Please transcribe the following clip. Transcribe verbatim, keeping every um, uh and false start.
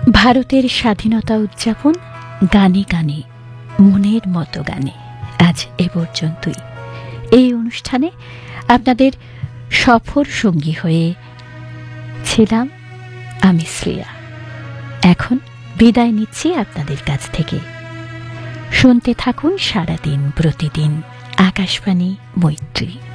ভারতের স্বাধীনতা উদযাপন গানে গানে মনের মতো গানে আজ এ পর্যন্তই। এই অনুষ্ঠানে আপনাদের সফর সঙ্গী হয়ে ছিলাম আমি শ্রেয়া। এখন বিদায় নিচ্ছি আপনাদের কাছ থেকে। শুনতে থাকুন সারাদিন প্রতিদিন আকাশবাণী মৈত্রী।